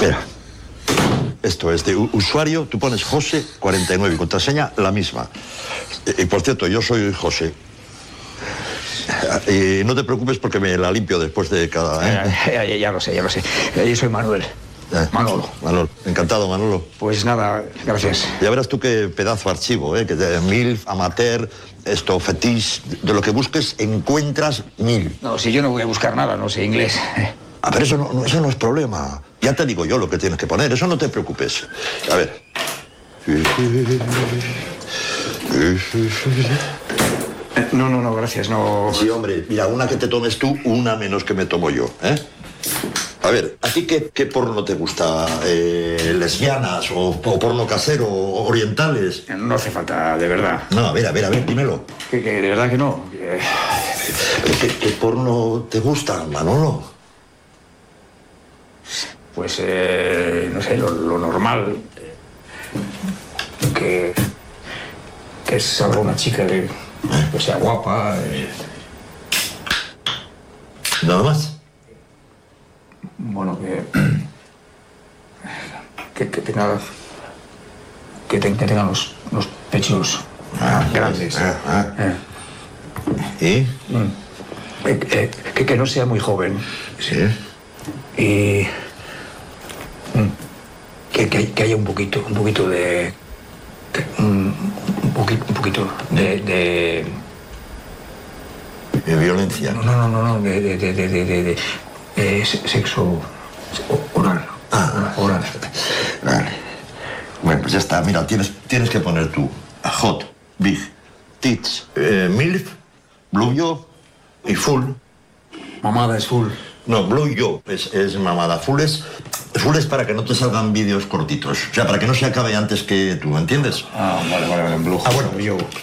Mira, esto es de usuario, tú pones José49 y contraseña la misma. Y por cierto, yo soy José. Y no te preocupes porque me la limpio después de cada... Ya lo sé. Yo soy Manuel. Manolo, encantado, Manolo. Pues nada, gracias. Ya verás tú qué pedazo de archivo, que de MILF, amateur, esto, fetiche, de lo que busques encuentras 1000. No, si yo no voy a buscar nada, no sé inglés. Pero eso no es problema. Ya te digo yo lo que tienes que poner, eso no te preocupes. A ver. No, gracias, no... Sí, hombre, mira, una que te tomes tú, una menos que me tomo yo, A ver, ¿a ti qué porno te gusta? ¿Lesbianas o porno casero, orientales? No hace falta, de verdad. No, a ver, dímelo. Que de verdad que no. ¿Qué porno te gusta, Manolo? Pues, no sé, lo normal. Que es alguna chica que sea guapa. ¿Nada más? Bueno, que tengan los pechos grandes. ¿Y? Que no sea muy joven. Sí. Y que haya un poquito de ¿De violencia? No, de sexo oral. Oral. Vale. Bueno, pues ya está. Mira, tienes que poner tú hot, big, tits, milf, blue yo y full. Mamada es full. No, blue yo es mamada. Full es para que no te salgan vídeos cortitos. O sea, para que no se acabe antes que tú, ¿entiendes? Vale, blue. Bueno, yo.